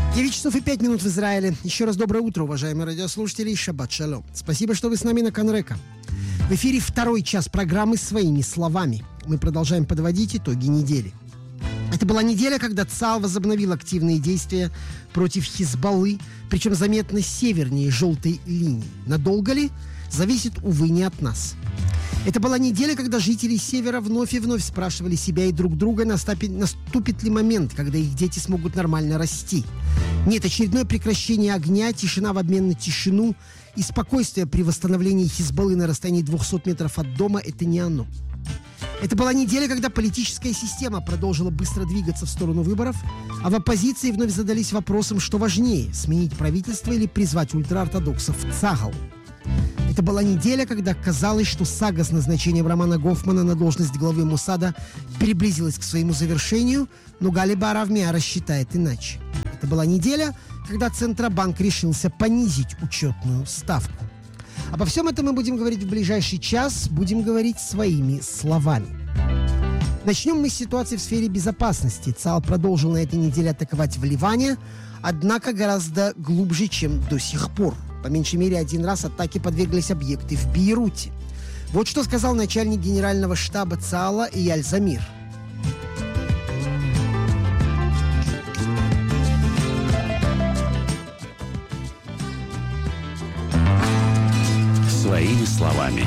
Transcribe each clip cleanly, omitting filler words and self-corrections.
9 часов и 5 минут в Израиле. Еще раз доброе утро, уважаемые радиослушатели. Шаббат шалом. Спасибо, что вы с нами на Канрека. В эфире второй час программы «Своими словами». Мы продолжаем подводить итоги недели. Это была неделя, когда ЦАЛ возобновил активные действия против Хизбаллы, причем заметно севернее желтой линии. Надолго ли? Зависит, увы, не от нас. Это была неделя, когда жители Севера вновь и вновь спрашивали себя и друг друга, наступит ли момент, когда их дети смогут нормально расти. Нет, очередное прекращение огня, тишина в обмен на тишину и спокойствие при восстановлении Хизбаллы на расстоянии 200 метров от дома – это не оно. Это была неделя, когда политическая система продолжила быстро двигаться в сторону выборов, а в оппозиции вновь задались вопросом, что важнее – сменить правительство или призвать ультраортодоксов в ЦАГЛ. Это была неделя, когда казалось, что сага с назначением Романа Гофмана на должность главы Моссада приблизилась к своему завершению, но Гали Баарав Миара считает иначе. Это была неделя, когда Центробанк решился понизить учетную ставку. Обо всем этом мы будем говорить в ближайший час, будем говорить своими словами. Начнем мы с ситуации в сфере безопасности. ЦАЛ продолжил на этой неделе атаковать в Ливане, однако гораздо глубже, чем до сих пор. По меньшей мере один раз атаке подверглись объекты в Бейруте. Вот что сказал начальник генерального штаба ЦАЛа Эйяль Замир. Своими словами.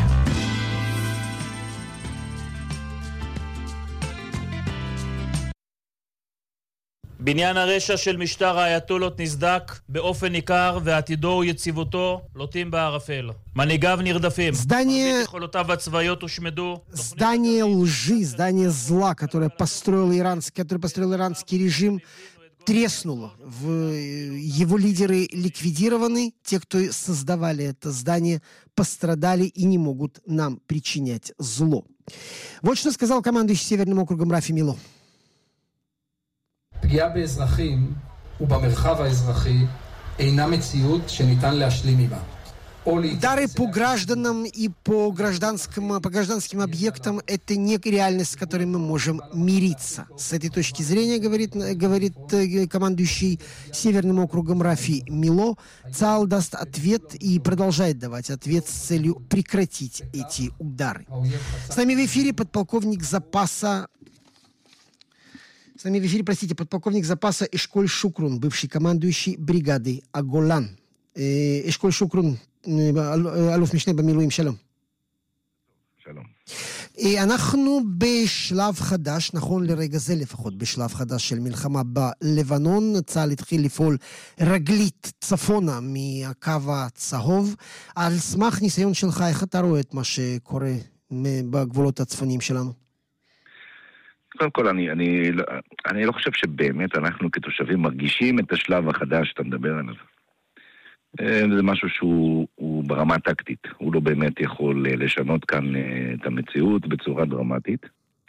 בניין הרשע של משטר האייתולות נסדק באופן ניכר ועתידו ויציבותו לוטים בערפל. מנהיגיו נרדפים. יכולותיו הצבאיות הושמדו. Здание лжи, здание зла, которое построил иранский режим, треснуло. Его лидеры ликвидированы. Те, кто создавали это здание, пострадали и не могут нам причинять зло. Вот что сказал командующий Северным округом Рафи Мило. פגיעה באזרחים ובמרחב האזרחי אינה מציאות שניתן להשלים עימה. Удары по гражданам и по гражданским объектам – это не реальность, с которой мы можем мириться. С этой точки зрения, говорит командующий Северным округом Рафи Мило, ЦАЛ даст ответ и продолжает давать ответ с целью прекратить эти удары. С нами в эфире подполковник запаса Эшколь Шукрун, бывший командующий бригадой Аголан. Эшколь Шукрун, אלוף משנה במילואים, שלום. שלום. אנחנו בשלב חדש, נכון לרגע זה לפחות, בשלב חדש של מלחמה בלבנון. צה"ל התחיל לפעול רגלית צפונה מהקו הצהוב. על סמך ניסיון שלך, איך אתה רואה את מה שקורה בגבולות הצפוניים שלנו? קודם כל, אני לא חושב שבאמת אנחנו כתושבים מרגישים את השלב החדש שאתה מדבר עליו. זה משהו שהוא ברמה טקטית. הוא לא באמת יכול לשנות כאן את המציאות בצורה דרמטית.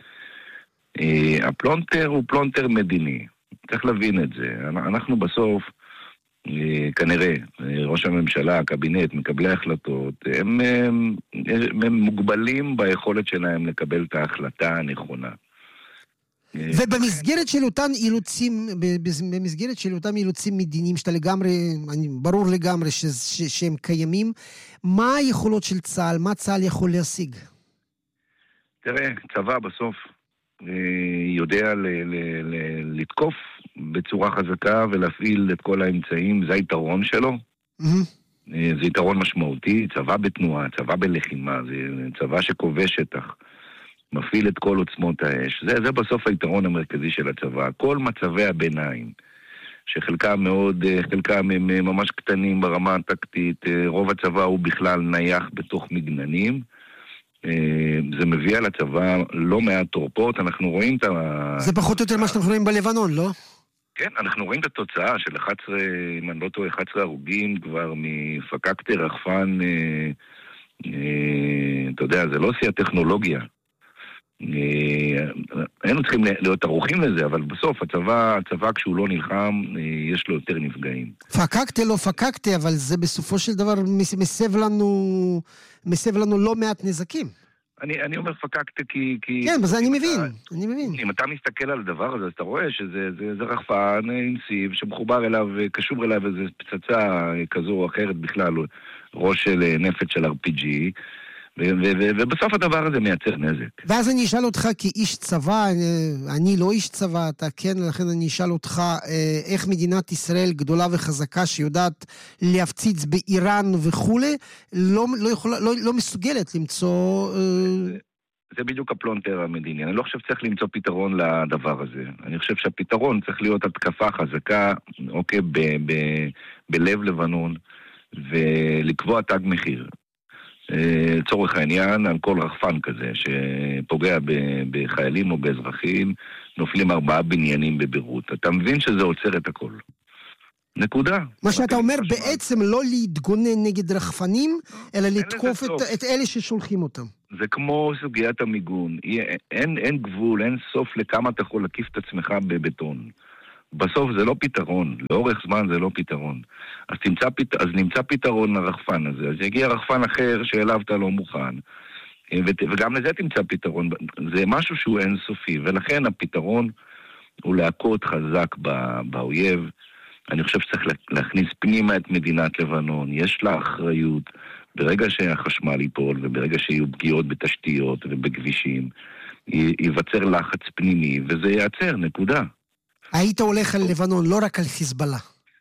הפלונטר הוא פלונטר מדיני. צריך להבין את זה. אנחנו בסוף, כנראה, ראש הממשלה, הקבינט, מקבלי ההחלטות, הם מוגבלים ביכולת שלהם לקבל את ההחלטה הנכונה. ובמסגרת של אותם אילוצים מדיניים שאתה לגמרי, ברור לגמרי שהם קיימים, מה היכולות של צה"ל? מה צה"ל יכול להשיג? תראה, צבא בסוף יודע לתקוף בצורה חזקה ולהפעיל את כל האמצעים, זה היתרון שלו. זה יתרון משמעותי, צבא בתנועה, צבא בלחימה, זה צבא שקובש שטח. מפעיל את כל עוצמות האש. זה בסוף היתרון המרכזי של הצבא. כל מצבי הביניים, שחלקם הם ממש קטנים ברמה הטקטית, רוב הצבא הוא בכלל נייח בתוך מגננים, זה מביא על הצבא לא מעט תורפות, אנחנו רואים את זה פחות או יותר מה שאנחנו רואים בלבנון, לא? כן, אנחנו רואים את התוצאה של 11, אם אני לא טועה, 11 הרוגים כבר מפקקטה רחפן, אתה יודע, זה לא שיא הטכנולוגיה. היינו צריכים להיות ערוכים לזה, אבל בסוף הצבא כשהוא לא נלחם, יש לו יותר נפגעים. לא פקקטה, אבל זה בסופו של דבר מסב לנו לא מעט נזקים. אני אומר פקקת כי... כן, בזה אני מבין. אם אתה מסתכל על הדבר הזה, אז אתה רואה שזה רחפן עם סיב שמחובר אליו, קשור אליו איזו פצצה כזו או אחרת בכלל, ראש של נפץ של RPG, ובסוף הדבר הזה מייצר נזק. ואז אני אשאל אותך כאיש צבא, אני לא איש צבא, אתה כן, לכן אני אשאל אותך איך מדינת ישראל גדולה וחזקה שיודעת להפציץ באיראן וכולי, לא מסוגלת למצוא... זה בדיוק הפלונטר המדיני. אני לא חושב שצריך למצוא פתרון לדבר הזה. אני חושב שהפתרון צריך להיות התקפה חזקה, אוקיי, בלב לבנון, ולקבוע תג מחיר. צורך העניין על כל רחפן כזה שפוגע בחיילים או באזרחים, נופלים 4 בניינים בבירות. אתה מבין שזה עוצר את הכל. נקודה. מה שאתה אומר בעצם לא להתגונן נגד רחפנים, אלא לתקוף את אלה ששולחים אותם. זה כמו סוגיית המיגון. אין גבול, אין סוף לכמה אתה יכול להקיף את עצמך בבטון. בסוף זה לא פתרון, לאורך זמן זה לא פתרון. אז נמצא פתרון לרחפן הזה, אז יגיע רחפן אחר שאליו אתה לא מוכן, וגם לזה תמצא פתרון. זה משהו שהוא אינסופי, ולכן הפתרון הוא להכות חזק באויב. אני חושב שצריך להכניס פנימה את מדינת לבנון, יש לה אחריות, ברגע שהחשמל ייפול, וברגע שיהיו פגיעות בתשתיות ובכבישים, ייווצר לחץ פנימי, וזה ייעצר, נקודה. היית הולך על לבנון, לא רק על חיזבאללה.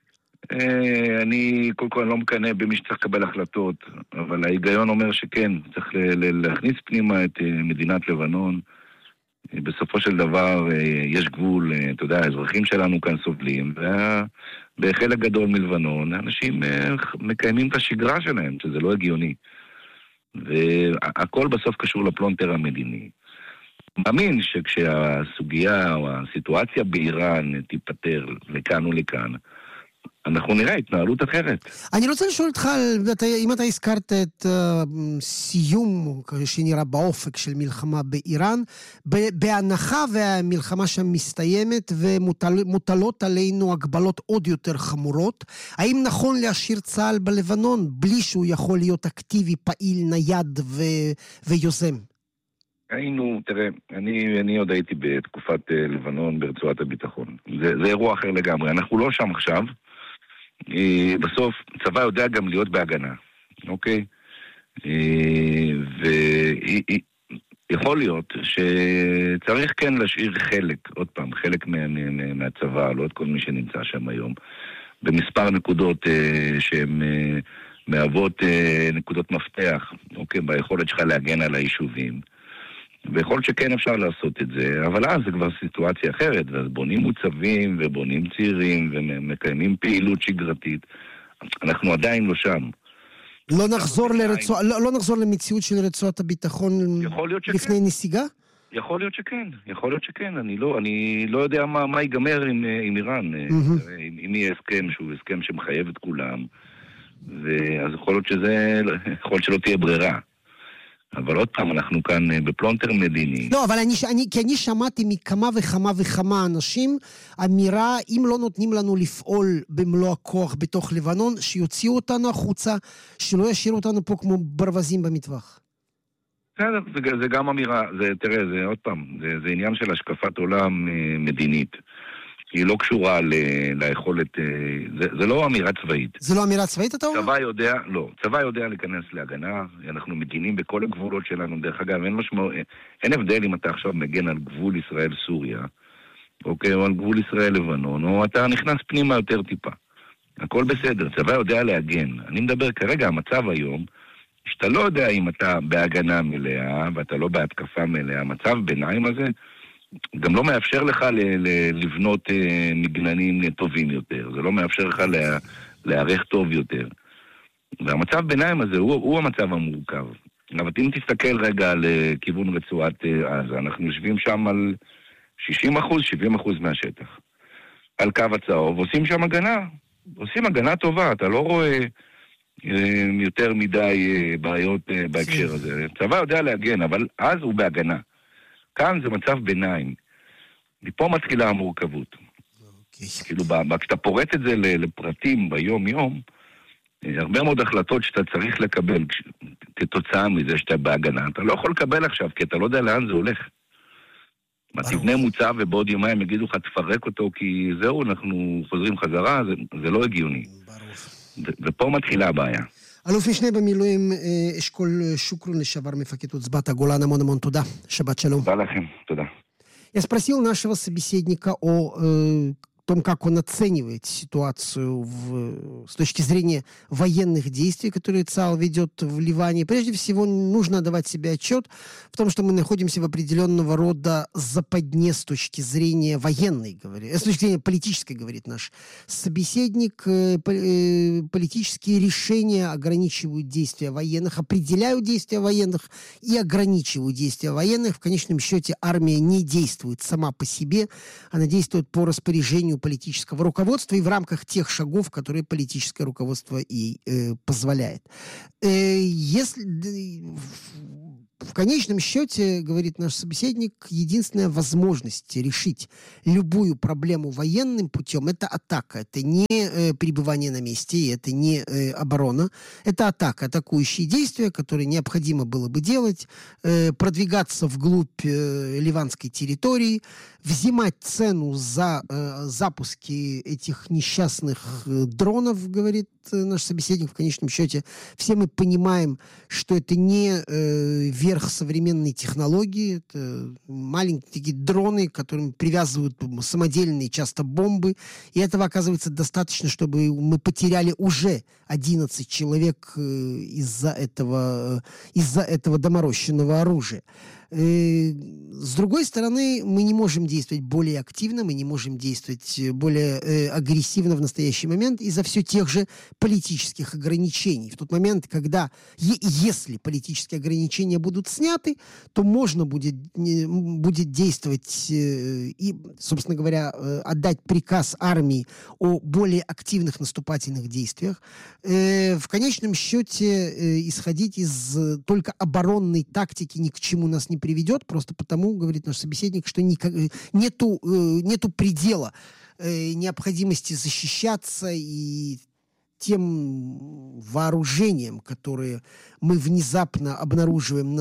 אני קודם כל לא מקנא במי שצריך לקבל החלטות, אבל ההיגיון אומר שכן, צריך להכניס פנימה את מדינת לבנון. בסופו של דבר יש גבול, אתה יודע, האזרחים שלנו כאן סובלים, ובחלק גדול מלבנון, אנשים מקיימים את השגרה שלהם, שזה לא הגיוני. והכל בסוף קשור לפלונטר המדיני. מאמין שכשהסוגיה או הסיטואציה באיראן תיפטר לכאן ולכאן, אנחנו נראה התנהלות אחרת. אני רוצה לשאול אותך, אם אתה הזכרת את סיום שנראה באופק של מלחמה באיראן, בהנחה והמלחמה שם מסתיימת ומוטלות עלינו הגבלות עוד יותר חמורות, האם נכון להשאיר צה"ל בלבנון בלי שהוא יכול להיות אקטיבי, פעיל, נייד ויוזם? תראה, אני עוד הייתי בתקופת לבנון ברצועת הביטחון. זה אירוע אחר לגמרי. אנחנו לא שם עכשיו. בסוף, צבא יודע גם להיות בהגנה, אוקיי? ויכול להיות שצריך כן להשאיר חלק מהצבא, לא את כל מי שנמצא שם היום, במספר נקודות שהן מהוות נקודות מפתח, אוקיי? ביכולת שלך להגן על היישובים. ויכול להיות שכן אפשר לעשות את זה, אבל אז זה כבר סיטואציה אחרת, ואז בונים מוצבים ובונים צעירים ומקיימים פעילות שגרתית. אנחנו עדיין לא שם. לא נחזור למציאות של רצועת הביטחון לפני נסיגה? יכול להיות שכן. אני לא יודע מה ייגמר עם איראן. אם יהיה הסכם שהוא הסכם שמחייב את כולם, אז יכול להיות שלא תהיה ברירה. אבל עוד פעם, אנחנו כאן בפלונטר מדיני. לא, אבל אני שמעתי מכמה וכמה אנשים, אמירה, אם לא נותנים לנו לפעול במלוא הכוח בתוך לבנון, שיוציאו אותנו החוצה, שלא ישאירו אותנו פה כמו ברווזים במטווח. זה גם אמירה, תראה, זה עוד פעם, זה עניין של השקפת עולם מדינית. היא לא קשורה ליכולת, זה לא אמירה צבאית. זה לא אמירה צבאית אתה אומר? צבא יודע להיכנס להגנה, אנחנו מגינים בכל הגבולות שלנו, דרך אגב, אין הבדל אם אתה עכשיו מגן על גבול ישראל-סוריה, אוקיי, או על גבול ישראל-לבנון, או אתה נכנס פנימה יותר טיפה. הכל בסדר, צבא יודע להגן. אני מדבר כרגע, המצב היום, שאתה לא יודע אם אתה בהגנה מלאה, ואתה לא בהתקפה מלאה, המצב ביניים הזה, גם לא מאפשר לך לבנות מגננים טובים יותר. זה לא מאפשר לך להערך טוב יותר. והמצב ביניים הזה הוא המצב המורכב. אבל אם תסתכל רגע על כיוון רצועת עזה, אנחנו יושבים שם על 60%, 70% מהשטח. על קו הצהוב, עושים שם הגנה. עושים הגנה טובה, אתה לא רואה יותר מדי בעיות בהקשר הזה. צבא יודע להגן, אבל אז הוא בהגנה. כאן זה מצב ביניים. מפה מתחילה המורכבות. כאילו, כשאתה פורט את זה לפרטים ביום-יום, הרבה מאוד החלטות שאתה צריך לקבל, כתוצאה מזה שאתה בהגנה. אתה לא יכול לקבל עכשיו, כי אתה לא יודע לאן זה הולך. תבנה מוצב ובעוד יומיים יגידו לך תפרק אותו, כי זהו, אנחנו חוזרים חזרה, זה לא הגיוני. ופה מתחילה הבעיה. אלוף משנה במילואים אשכול שוקרון, לשעבר מפקד עוצבת הגולן, המון תודה. שבת שלום. תודה לכם, תודה. Я спросил нашего собеседника о том, как он оценивает ситуацию с точки зрения военных действий, которые ЦАО ведет в Ливане. Прежде всего, нужно отдавать себе отчет в том, что мы находимся в определенного рода западне с точки зрения военной, с точки зрения политической, говорит наш собеседник. Политические решения ограничивают действия военных, определяют действия военных и ограничивают действия военных. В конечном счете армия не действует сама по себе, она действует по распоряжению политического руководства и в рамках тех шагов, которые политическое руководство и позволяет. Если в конечном счете, говорит наш собеседник, единственная возможность решить любую проблему военным путем — это атака. Это не пребывание на месте, это не оборона. Это атака, атакующие действия, которые необходимо было бы делать, продвигаться вглубь ливанской территории, взимать цену за запуски этих несчастных дронов, говорит наш собеседник. В конечном счете все мы понимаем, что это не верх современной технологии, это маленькие такие дроны, к которым привязывают самодельные часто бомбы, и этого оказывается достаточно, чтобы мы потеряли уже 11 человек из-за этого доморощенного оружия. С другой стороны, мы не можем действовать более активно, мы не можем действовать более агрессивно в настоящий момент из-за все тех же политических ограничений. В тот момент, когда, если политические ограничения будут сняты, то можно будет действовать и, собственно говоря, отдать приказ армии о более активных наступательных действиях. В конечном счете, исходить из только оборонной тактики ни к чему нас не приведет, просто потому, говорит наш собеседник, что нету предела необходимости защищаться и тем вооружением, которое мы внезапно обнаруживаем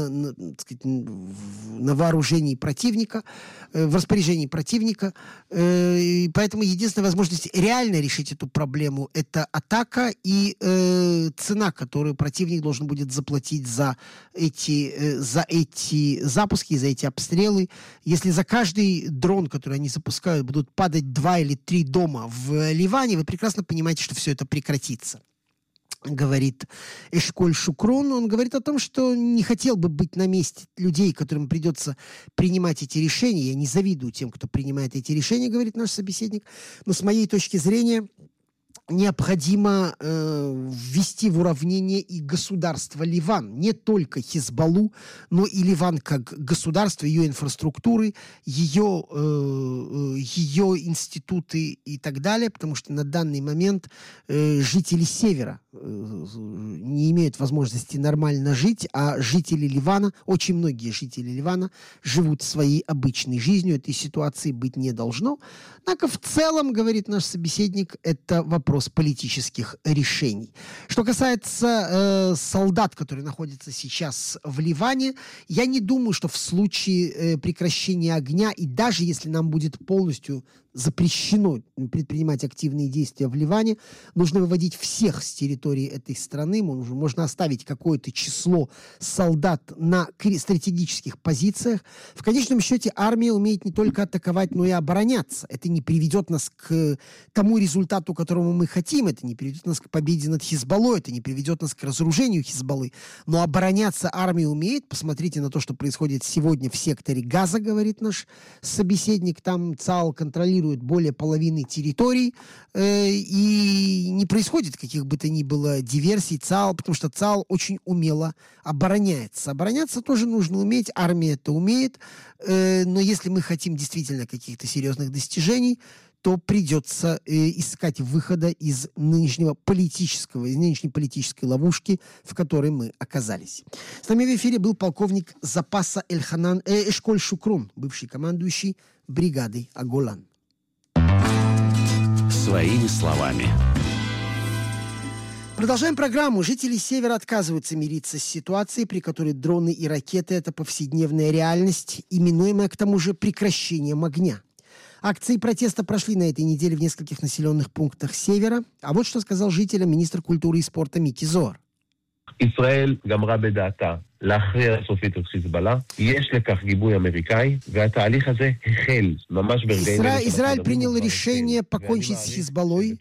на вооружении противника, в распоряжении противника. И поэтому единственная возможность реально решить эту проблему — это атака и цена, которую противник должен будет заплатить за эти запуски, за эти обстрелы. Если за каждый дрон, который они запускают, будут падать 2 или 3 дома в Ливане, вы прекрасно понимаете, что все это прекратится. Говорит Эшколь Шукрон. Он говорит о том, что не хотел бы быть на месте людей, которым придется принимать эти решения. Я не завидую тем, кто принимает эти решения, говорит наш собеседник. Но с моей точки зрения необходимо ввести в уравнение и государство Ливан. Не только Хизбаллу, но и Ливан как государство, ее инфраструктуры, ее институты и так далее, потому что на данный момент жители Севера не имеют возможности нормально жить, а жители Ливана, очень многие жители Ливана живут своей обычной жизнью. Этой ситуации быть не должно. Однако в целом, говорит наш собеседник, это вопрос политических решений. Что касается солдат, которые находятся сейчас в Ливане, я не думаю, что в случае прекращения огня, и даже если нам будет полностью запрещено предпринимать активные действия в Ливане, нужно выводить всех с территории этой страны. Можно оставить какое-то число солдат на стратегических позициях. В конечном счете армия умеет не только атаковать, но и обороняться. Это не приведет нас к тому результату, которому мы хотим. Это не приведет нас к победе над Хизбаллой. Это не приведет нас к разоружению Хизбаллы. Но обороняться армия умеет. Посмотрите на то, что происходит сегодня в секторе Газа, говорит наш собеседник. Там ЦАО контролирует более половины территорий, и не происходит каких бы то ни было диверсий ЦАО, потому что ЦАО очень умело обороняется. Обороняться тоже нужно уметь, армия это умеет, но если мы хотим действительно каких-то серьезных достижений, то придется искать выхода из нынешней политической ловушки, в которой мы оказались. С нами в эфире был полковник запаса Эшколь Шукрон, бывший командующий бригадой Аголан. Своими словами. Продолжаем программу. Жители Севера отказываются мириться с ситуацией, при которой дроны и ракеты – это повседневная реальность, именуемая к тому же прекращением огня. Акции протеста прошли на этой неделе в нескольких населенных пунктах Севера. А вот что сказал жителям министр культуры и спорта Мики Зоар. ישראל גמרה בדעתה להכריע סופית את חיזבאללה, יש לכך גיבוי אמריקאי, והתהליך הזה החל ממש ברגעים... Израиль принял решение покончить с Хизбаллой.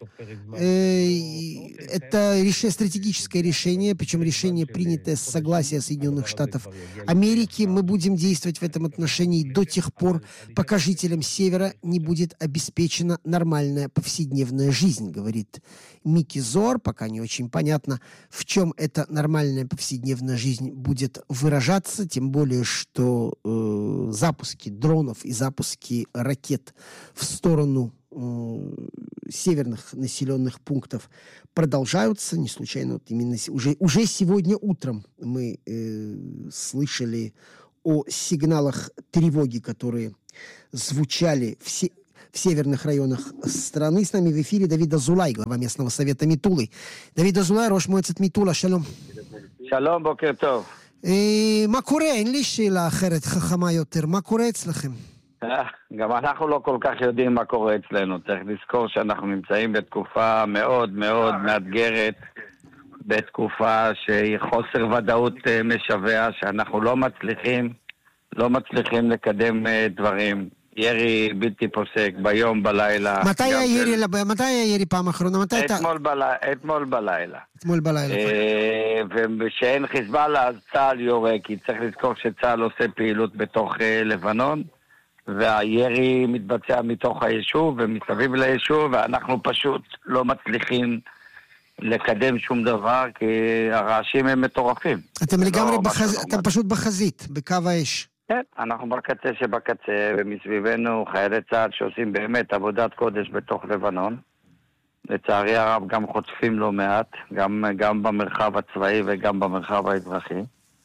Это стратегическое решение, причем решение, принятое с согласия Соединенных Штатов Америки. Мы будем действовать в этом отношении до тех пор, пока жителям Севера не будет обеспечена нормальная повседневная жизнь, говорит Мики Зоар. Пока не очень понятно, в чем эта нормальная повседневная жизнь будет выражаться, тем более, что запуски дронов и запуски ракет в сторону северных населенных пунктов продолжаются. Не случайно, вот именно уже сегодня утром мы слышали о сигналах тревоги, которые звучали в северных районах страны. С нами в эфире Давид Азулай, глава местного совета Митулы. Давид Азулай, ראש מועצת מיטולה, שלום. שלום, בוקר טוב. מה קורה? אין לי שאלה אחרת חכמה יותר. מה קורה אצלכם? גם אנחנו לא כל כך יודעים מה קורה אצלנו. צריך לזכור שאנחנו נמצאים בתקופה מאוד מאוד מאתגרת, בתקופה שהיא חוסר ודאות משווע, שאנחנו לא מצליחים לקדם דברים. ירי בלתי פוסק, ביום, בלילה. מתי היה ירי פעם אחרונה? אתמול בלילה. אתמול בלילה. ושאין חיזבאללה, אז צה"ל יורה, כי צריך לזכור שצה"ל עושה פעילות בתוך לבנון, והירי מתבצע מתוך היישוב ומסביב ליישוב, ואנחנו פשוט לא מצליחים לקדם שום דבר, כי הרעשים הם מטורפים. אתם לגמרי אתם פשוט בחזית, בקו האש. כן, אנחנו בקצה שבקצה, ומסביבנו חיילי צה"ל שעושים באמת עבודת קודש בתוך לבנון. לצערי הרב גם חוטפים לא מעט, גם במרחב הצבאי וגם במרחב האזרחי.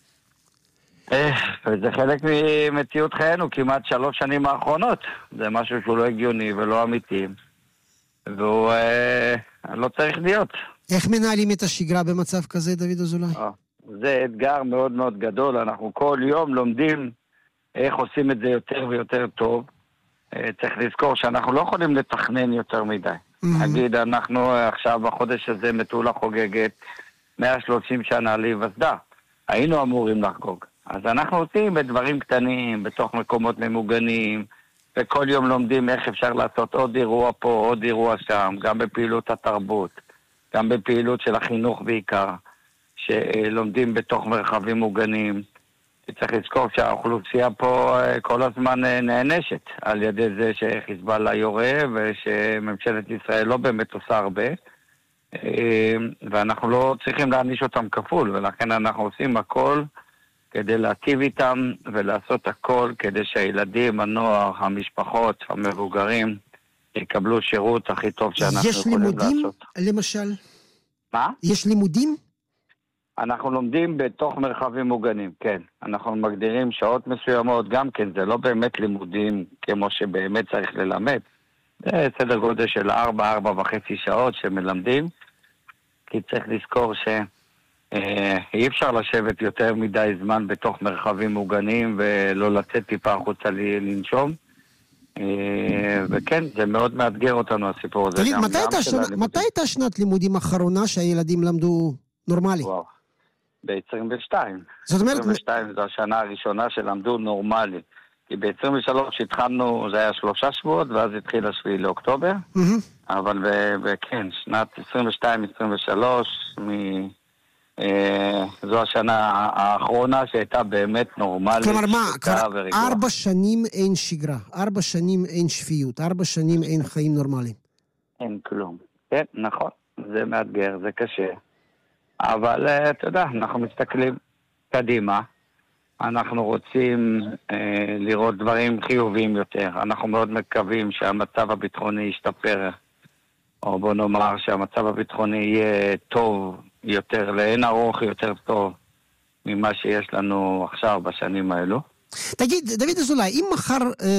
וזה חלק ממציאות חיינו, כמעט 3 שנים האחרונות. זה משהו שהוא לא הגיוני ולא אמיתי, והוא לא צריך להיות. איך מנהלים את השגרה במצב כזה, דוד אזולאי? זה אתגר מאוד מאוד גדול. אנחנו כל יום לומדים איך עושים את זה יותר ויותר טוב. צריך לזכור שאנחנו לא יכולים לתכנן יותר מדי. נגיד, אנחנו עכשיו בחודש הזה מטולה חוגגת 130 שנה להיווסדה. היינו אמורים לחגוג. אז אנחנו עושים בדברים קטנים, בתוך מקומות ממוגנים, וכל יום לומדים איך אפשר לעשות עוד אירוע פה, עוד אירוע שם, גם בפעילות התרבות, גם בפעילות של החינוך בעיקר, שלומדים בתוך מרחבים מוגנים. צריך לזכור שהאוכלוסייה פה כל הזמן נענשת על ידי זה שחיזבאללה יורה, ושממשלת ישראל לא באמת עושה הרבה, ואנחנו לא צריכים להעניש אותם כפול, ולכן אנחנו עושים הכל כדי להטיב איתם ולעשות הכל כדי שהילדים, הנוער, המשפחות, המבוגרים יקבלו שירות הכי טוב שאנחנו יכולים לעשות. יש לימודים, למשל? מה? יש לימודים? אנחנו לומדים בתוך מרחבים מוגנים, כן. אנחנו מגדירים שעות מסוימות, גם כן, זה לא באמת לימודים כמו שבאמת צריך ללמד. זה סדר גודל של 4-4.5 שעות שמלמדים, כי צריך לזכור שאי אפשר לשבת יותר מדי זמן בתוך מרחבים מוגנים ולא לצאת טיפה החוצה לנשום. וכן, זה מאוד מאתגר אותנו הסיפור הזה. תגיד, מתי הייתה שנת לימודים האחרונה שהילדים למדו נורמלי? וואו. ב-22. זאת אומרת... 22 זו השנה הראשונה שלמדו נורמלי. כי ב-23 התחלנו, זה היה 3 שבועות, ואז התחיל 7 לאוקטובר. אבל כן, שנת 22-23, זו השנה האחרונה שהייתה באמת נורמלית. כלומר מה, 4 שנים אין שגרה, 4 שנים אין שפיות, 4 שנים אין חיים נורמליים. אין כלום. כן, נכון. זה מאתגר, זה קשה. אבל אתה יודע, אנחנו מסתכלים קדימה, אנחנו רוצים לראות דברים חיוביים יותר, אנחנו מאוד מקווים שהמצב הביטחוני ישתפר, או בוא נאמר שהמצב הביטחוני יהיה טוב יותר, לאין ארוך יותר טוב ממה שיש לנו עכשיו בשנים האלו. תגיד, דוד אזולאי, אם מחר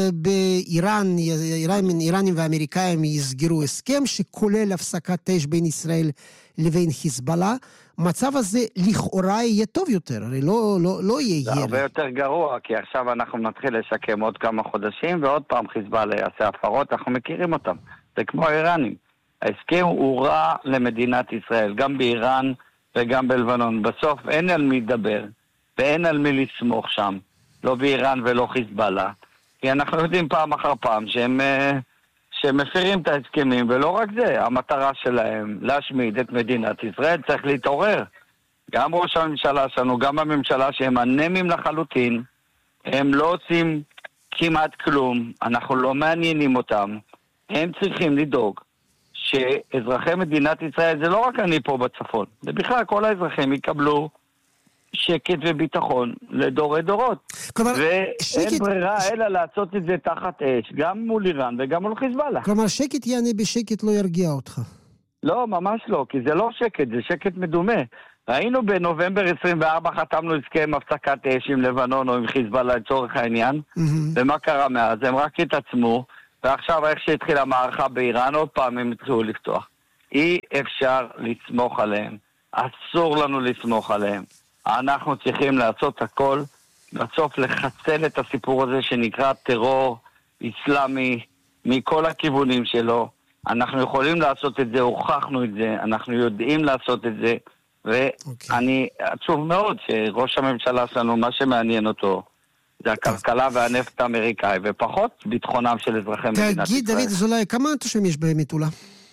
איראנים ואמריקאים יסגרו הסכם שכולל הפסקת אש בין ישראל לבין חיזבאללה, המצב הזה לכאורה יהיה טוב יותר, הרי לא יהיה יהיה. זה הרבה יותר גרוע, כי עכשיו אנחנו נתחיל לשקם עוד כמה חודשים, ועוד פעם חיזבאללה יעשה הפרות, אנחנו מכירים אותם. זה כמו האיראנים. ההסכם הוא רע למדינת ישראל, גם באיראן וגם בלבנון. בסוף אין על מי לדבר, ואין על מי לסמוך שם. לא באיראן ולא חיזבאללה. כי אנחנו יודעים פעם אחר פעם שהם מפירים את ההסכמים, ולא רק זה, המטרה שלהם להשמיד את מדינת ישראל, צריך להתעורר. גם ראש הממשלה שלנו, גם הממשלה שהם אנמים לחלוטין, הם לא עושים כמעט כלום, אנחנו לא מעניינים אותם, הם צריכים לדאוג שאזרחי מדינת ישראל, זה לא רק אני פה בצפון, זה בכלל כל האזרחים יקבלו שקט וביטחון לדורי דורות. ואין ברירה אלא לעשות את זה תחת אש, גם מול איראן וגם מול חיזבאללה. כלומר, שקט יענה בשקט לא ירגיע אותך. לא, ממש לא, כי זה לא שקט, זה שקט מדומה. ראינו בנובמבר 24 חתמנו הסכם הפסקת אש עם לבנון או עם חיזבאללה לצורך העניין, ומה קרה מאז? הם רק התעצמו, ועכשיו איך שהתחילה המערכה באיראן, עוד פעם הם התחילו לפתוח. אי אפשר לסמוך עליהם. אסור לנו לסמוך עליהם. אנחנו צריכים לעשות הכל, בסוף לחצל את הסיפור הזה שנקרא טרור איסלאמי מכל הכיוונים שלו. אנחנו יכולים לעשות את זה, הוכחנו את זה, אנחנו יודעים לעשות את זה, ואני עצוב מאוד שראש הממשלה שלנו, מה שמעניין אותו, זה הכלכלה והנפט האמריקאי, ופחות ביטחונם של אזרחי מדינת ישראל. תגיד, דוד אזולאי, כמה תושבים יש במטולה?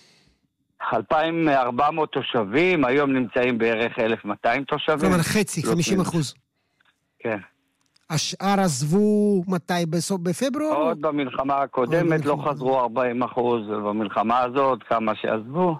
2,400 תושבים, היום נמצאים בערך 1,200 תושבים. כלומר חצי, 50%. כן. השאר עזבו מתי? בפברואר? עוד במלחמה הקודמת לא חזרו 40%, במלחמה הזאת כמה שעזבו.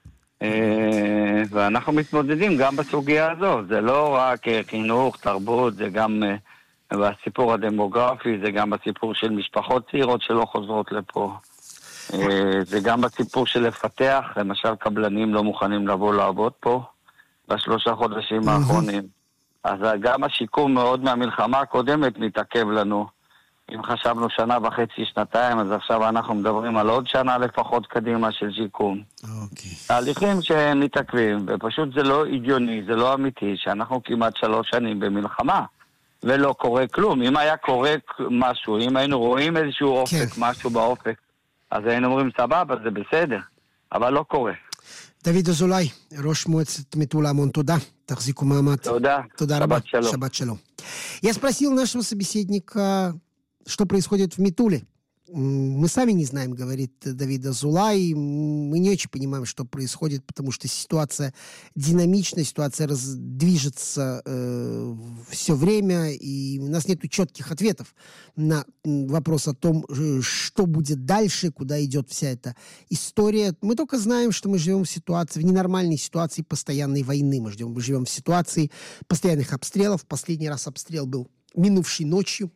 ואנחנו מתמודדים גם בסוגיה הזאת. זה לא רק חינוך, תרבות, זה גם בסיפור הדמוגרפי, זה גם בסיפור של משפחות צעירות שלא חוזרות לפה. זה גם בסיפור של לפתח, למשל קבלנים לא מוכנים לבוא לעבוד פה ב3 חודשים האחרונים. אז גם השיקום מאוד מהמלחמה הקודמת מתעכב לנו. אם חשבנו 1.5 שנתיים, אז עכשיו אנחנו מדברים על עוד שנה לפחות קדימה של שיקום. תהליכים שמתעכבים, ופשוט זה לא הגיוני, זה לא אמיתי, שאנחנו כמעט 3 שנים במלחמה, ולא קורה כלום. אם היה קורה משהו, אם היינו רואים איזשהו אופק, משהו באופק, אז היינו אומרים סבבה, זה בסדר, אבל לא קורה. דוד אזולאי, ראש מועצת מטולה, המון туда. תחזיקו מעמד. תודה. תודה רבה. Шаббат шалом. Я спросил нашего собеседника, что происходит в Метуле. Мы сами не знаем, говорит Давид Азулай. Мы не очень понимаем, что происходит, потому что ситуация динамичная, ситуация движется все время, и у нас нет четких ответов на вопрос о том, что будет дальше, куда идет вся эта история. Мы только знаем, что мы живем в ситуации, в ненормальной ситуации постоянной войны. Мы живем в ситуации постоянных обстрелов. Последний раз обстрел был минувшей ночью.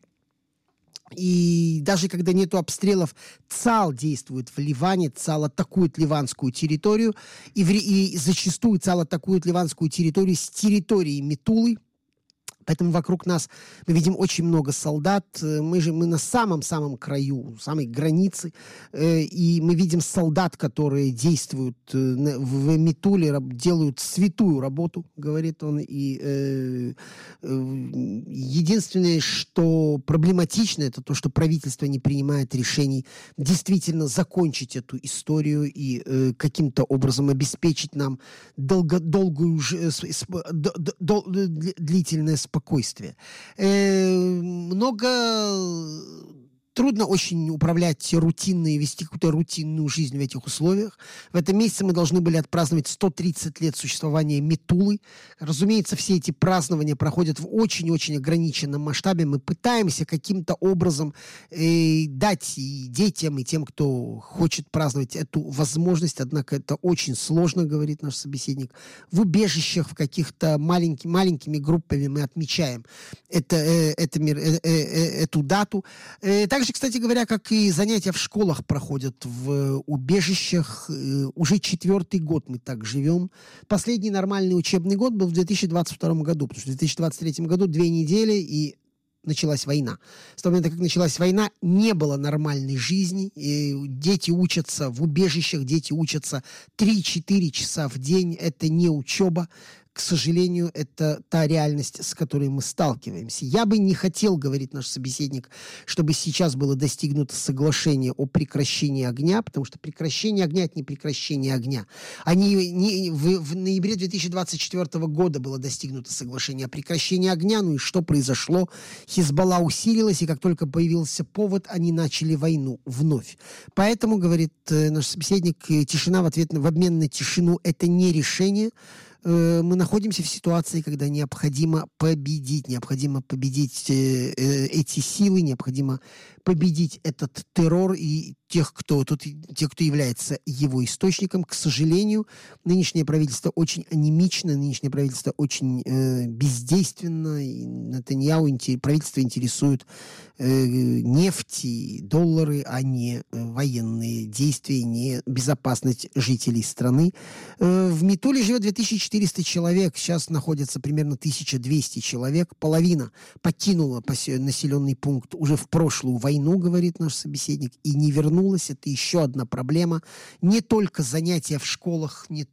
И даже когда нету обстрелов, ЦАЛ действует в Ливане, ЦАЛ атакует ливанскую территорию, и зачастую ЦАЛ атакует ливанскую территорию с территории Метулы. Поэтому вокруг нас мы видим очень много солдат. Мы на самом-самом краю, самой границы. И мы видим солдат, которые действуют в Метуле, делают святую работу, говорит он. И единственное, что проблематично, это то, что правительство не принимает решений действительно закончить эту историю и каким-то образом обеспечить нам длительное спокойствие. Трудно очень управлять рутинной, вести какую-то рутинную жизнь в этих условиях. В этом месяце мы должны были отпраздновать 130 лет существования Метулы. Разумеется, все эти празднования проходят в очень-очень ограниченном масштабе. Мы пытаемся каким-то образом дать и детям, и тем, кто хочет праздновать эту возможность. Однако это очень сложно, говорит наш собеседник. В убежищах, в каких-то маленькими группами мы отмечаем эту дату. Также, кстати говоря, как и занятия в школах проходят в убежищах. Уже 4-й год мы так живем. Последний нормальный учебный год был в 2022 году, потому что в 2023 году 2 недели, и началась война. С того момента, как началась война, не было нормальной жизни. И дети учатся в убежищах, дети учатся 3-4 часа в день. Это не учеба. К сожалению, это та реальность, с которой мы сталкиваемся. Я бы не хотел, говорит наш собеседник, чтобы сейчас было достигнуто соглашение о прекращении огня, потому что прекращение огня — это не прекращение огня. В ноябре 2024 года было достигнуто соглашение о прекращении огня, ну и что произошло? Хизбалла усилилась, и как только появился повод, они начали войну вновь. Поэтому, говорит наш собеседник, тишина в обмен на тишину — это не решение. Мы находимся в ситуации, когда необходимо победить эти силы, необходимо победить этот террор и тех, кто является его источником. К сожалению, нынешнее правительство очень анемично, нынешнее правительство очень бездейственно. И Нетаньяху правительство интересует нефть и доллары, а не военные действия, не безопасность жителей страны. В Метуле живет 2400 человек, сейчас находится примерно 1200 человек. Половина покинула населенный пункт уже в прошлую войну, говорит наш собеседник, и не вернулась. Это еще одна проблема. Не только занятия в школах, не